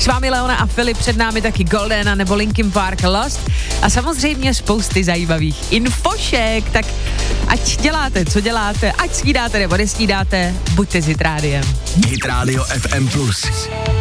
S vámi Leona a Filip, před námi taky Goldena nebo Linkin Park Lost a samozřejmě spousty zajímavých infošek, tak ať děláte, co děláte, ať snídáte nebo nesnídáte, buďte s Hit Rádiem. Hit Radio FM+.